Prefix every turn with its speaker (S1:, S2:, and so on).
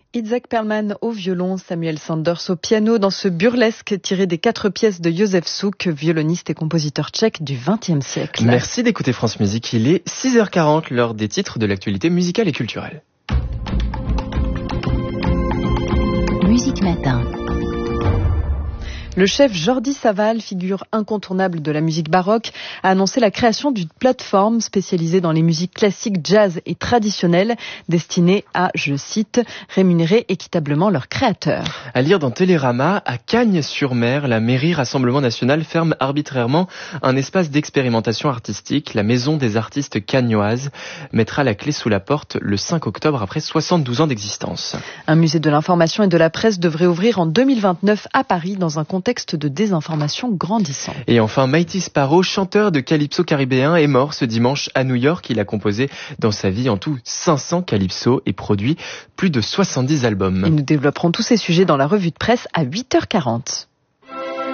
S1: Itzhak Perlman au violon, Samuel Sanders au piano dans ce burlesque tiré des 4 pièces de Józef Suk, violoniste et compositeur tchèque du XXe siècle.
S2: Merci d'écouter France Musique, il est 6h40, l'heure des titres de l'actualité musicale et culturelle.
S3: Musique Matin.
S1: Le chef Jordi Savall, figure incontournable de la musique baroque, a annoncé la création d'une plateforme spécialisée dans les musiques classiques, jazz et traditionnelles, destinée à, je cite, rémunérer équitablement leurs créateurs.
S2: À lire dans Télérama, à Cagnes-sur-Mer, la mairie Rassemblement National ferme arbitrairement un espace d'expérimentation artistique. La Maison des artistes cagnoises mettra la clé sous la porte le 5 octobre après 72 ans d'existence.
S1: Un musée de l'information et de la presse devrait ouvrir en 2029 à Paris dans un contexte de désinformation grandissant.
S2: Et enfin, Mighty Sparrow, chanteur de calypso caribéen, est mort ce dimanche à New York. Il a composé dans sa vie en tout 500 calypso et produit plus de 70 albums.
S1: Et nous développerons tous ces sujets dans la revue de presse à 8h40.